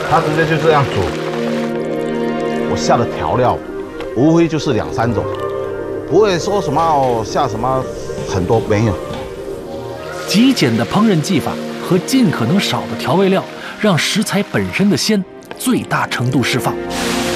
它直接就这样煮。我下的调料，无非就是2、3种，不会说什么下什么很多，没有。 极简的烹饪技法和尽可能少的调味料，让食材本身的鲜最大程度释放。